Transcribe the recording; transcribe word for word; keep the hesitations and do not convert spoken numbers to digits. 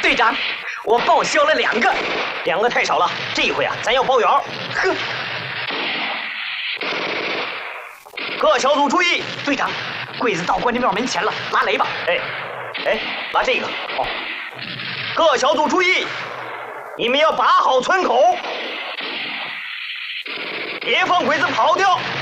队长，我报销了两个， 两个太少了，这一回啊，咱要包圆。 呵， 各小组注意， 队长，柜子到关帝庙门前了，拉雷吧。 哎，哎，拉这个。哦，各小组注意，你们要把好村口，别放鬼子跑掉。